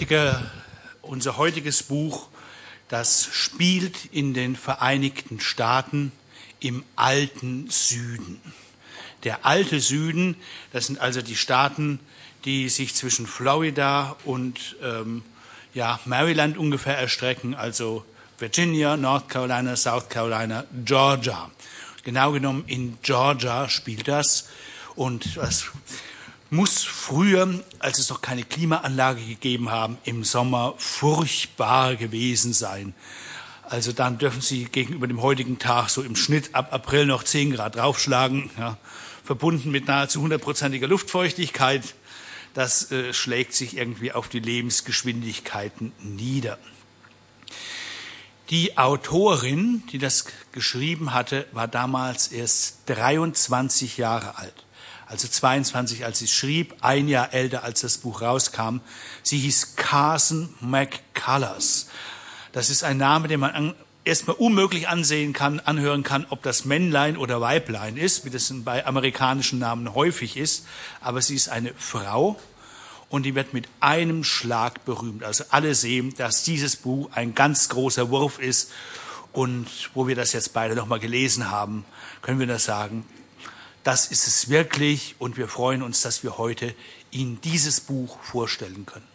unser heutiges Buch, das spielt in den Vereinigten Staaten im alten Süden. Der alte Süden, das sind also die Staaten, die sich zwischen Florida und Maryland ungefähr erstrecken, also Virginia, North Carolina, South Carolina, Georgia. Genau genommen in Georgia spielt das. Und das muss früher, als es noch keine Klimaanlage gegeben haben, im Sommer furchtbar gewesen sein. Also dann dürfen Sie gegenüber dem heutigen Tag so im Schnitt ab April noch 10 Grad draufschlagen, ja, verbunden mit nahezu 100%iger Luftfeuchtigkeit. Das schlägt sich irgendwie auf die Lebensgeschwindigkeiten nieder. Die Autorin, die das geschrieben hatte, war damals erst 23 Jahre alt. Also 22, als sie schrieb, ein Jahr älter, als das Buch rauskam. Sie hieß Carson McCullers. Das ist ein Name, den man erstmal unmöglich anhören kann, ob das Männlein oder Weiblein ist, wie das bei amerikanischen Namen häufig ist. Aber sie ist eine Frau und die wird mit einem Schlag berühmt. Also alle sehen, dass dieses Buch ein ganz großer Wurf ist. Und wo wir das jetzt beide nochmal gelesen haben, können wir das sagen, das ist es wirklich, und wir freuen uns, dass wir heute Ihnen dieses Buch vorstellen können.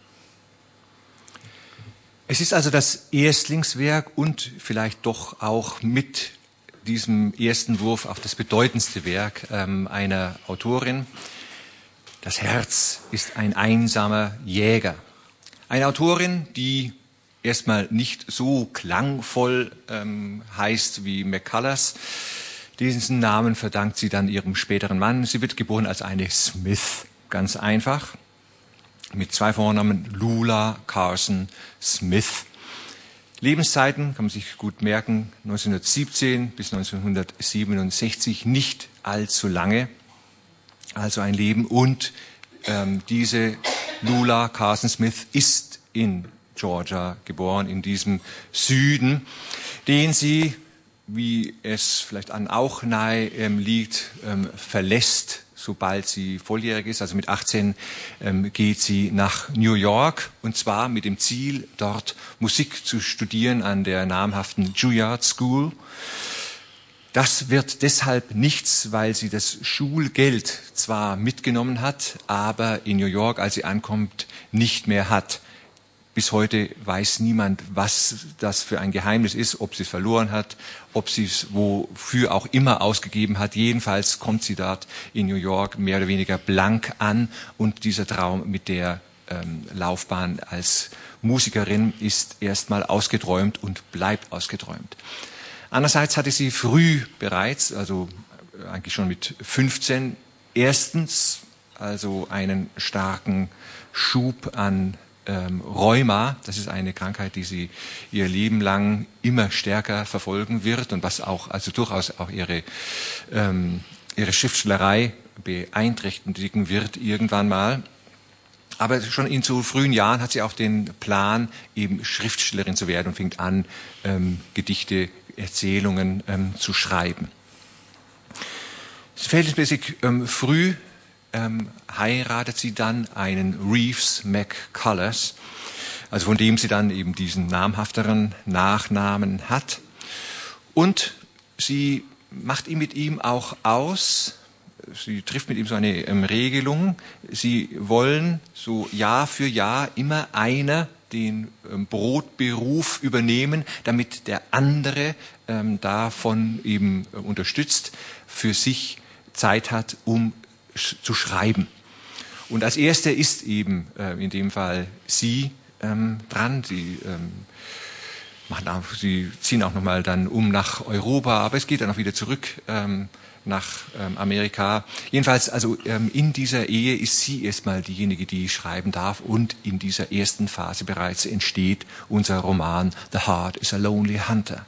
Es ist also das Erstlingswerk und vielleicht doch auch mit diesem ersten Wurf auch das bedeutendste Werk einer Autorin. Das Herz ist ein einsamer Jäger. Eine Autorin, die erstmal nicht so klangvoll heißt wie McCullers. Diesen Namen verdankt sie dann ihrem späteren Mann. Sie wird geboren als eine Smith, ganz einfach, mit 2 Vornamen, Lula Carson Smith. Lebenszeiten kann man sich gut merken, 1917 bis 1967, nicht allzu lange, also ein Leben. Und diese Lula Carson Smith ist in Georgia geboren, in diesem Süden, den sie, wie es vielleicht an auch nahe liegt, verlässt, sobald sie volljährig ist. Also mit 18 geht sie nach New York, und zwar mit dem Ziel, dort Musik zu studieren an der namhaften Juilliard School. Das wird deshalb nichts, weil sie das Schulgeld zwar mitgenommen hat, aber in New York, als sie ankommt, nicht mehr hat. Bis heute weiß niemand, was das für ein Geheimnis ist, ob sie es verloren hat, ob sie es wofür auch immer ausgegeben hat. Jedenfalls kommt sie dort in New York mehr oder weniger blank an, und dieser Traum mit der Laufbahn als Musikerin ist erstmal ausgeträumt und bleibt ausgeträumt. Andererseits hatte sie früh bereits, also eigentlich schon mit 15, erstens also einen starken Schub an Rheuma. Das ist eine Krankheit, die sie ihr Leben lang immer stärker verfolgen wird und was auch also durchaus auch ihre Schriftstellerei beeinträchtigen wird irgendwann mal. Aber schon in so frühen Jahren hat sie auch den Plan, eben Schriftstellerin zu werden, und fängt an, Gedichte, Erzählungen zu schreiben. Verhältnismäßig früh heiratet sie dann einen Reeves McCullers, also von dem sie dann eben diesen namhafteren Nachnamen hat. Und sie macht mit ihm auch aus, sie trifft mit ihm so eine Regelung, sie wollen so Jahr für Jahr immer einer den Brotberuf übernehmen, damit der andere davon eben unterstützt, für sich Zeit hat, um zu schreiben. Und als erste ist eben in dem Fall sie dran. Sie ziehen auch nochmal dann nach Europa, aber es geht dann auch wieder zurück nach Amerika. Jedenfalls, also in dieser Ehe ist sie erstmal diejenige, die schreiben darf, und in dieser ersten Phase bereits entsteht unser Roman The Heart is a Lonely Hunter.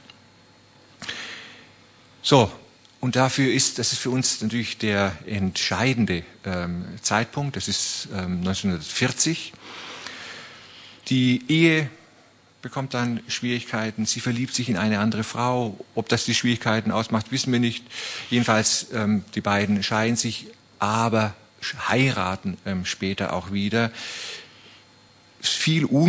So. Und das ist für uns natürlich der entscheidende Zeitpunkt. Das ist 1940. Die Ehe bekommt dann Schwierigkeiten. Sie verliebt sich in eine andere Frau. Ob das die Schwierigkeiten ausmacht, wissen wir nicht. Jedenfalls, die beiden scheiden sich, aber heiraten später auch wieder. Viel